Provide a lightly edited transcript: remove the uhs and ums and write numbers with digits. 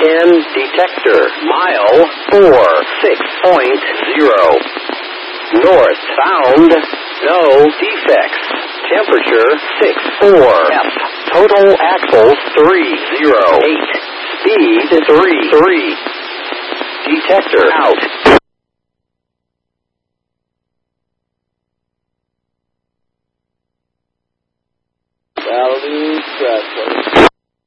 detector. Mile 46.0. Northbound, no defects. Temperature 64. F. Total axles 308. Speed 33. Detector out.